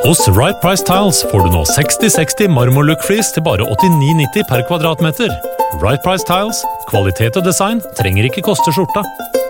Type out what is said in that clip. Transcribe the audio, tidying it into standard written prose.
Hos Right Price Tiles får du nå 60-60 marmorlook-flis til bare 89,90 per kvadratmeter. Right Price Tiles, kvalitet og design trenger ikke koste skjorta.